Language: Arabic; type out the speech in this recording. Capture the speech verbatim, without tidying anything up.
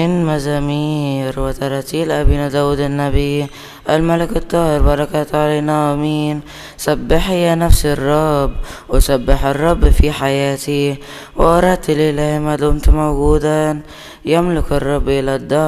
من مزامير وتراتيل أبينا داود النبي الملك الطاهر، بركات علينا آمين. سبحي يا نفس الرب، وسبح الرب في حياتي، وأرتل إلهي ما دمت موجودا. يملك الرب إلى الدهر.